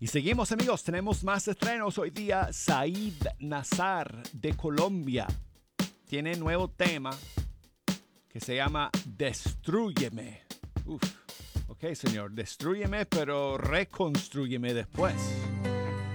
Y seguimos, amigos, tenemos más estrenos. Hoy día Said Nazar de Colombia tiene nuevo tema que se llama Destrúyeme. Uf, ok, señor, destrúyeme, pero reconstrúyeme después.